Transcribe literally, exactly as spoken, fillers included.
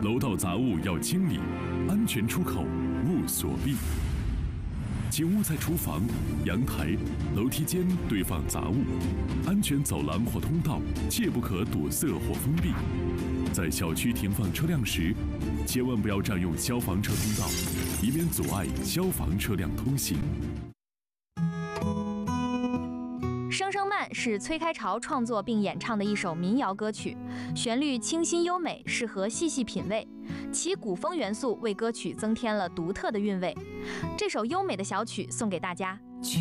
楼道杂物要清理，安全出口勿锁闭。请勿在厨房、阳台、楼梯间堆放杂物，安全走廊或通道切不可堵塞或封闭。在小区停放车辆时，千万不要占用消防车通道，以免阻碍消防车辆通行。 声声慢是崔开潮创作并演唱的一首民谣歌曲，旋律清新优美，适合细细品味。其古风元素为歌曲增添了独特的韵味。这首优美的小曲送给大家。